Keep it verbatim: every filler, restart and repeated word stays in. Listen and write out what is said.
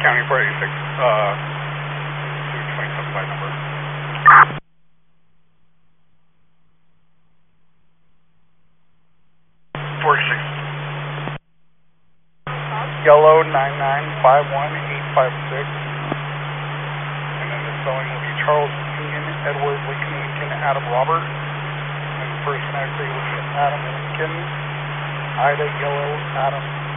County four eighty-six, uh, two twenty-seven by number. four eighty-six. Yellow nine nine five one eight five six. And then the spelling will be Charles Union, Edward Lincoln Lincoln, Adam Robert. And phonetically will be Adam Lincoln, Ida Yellow Adam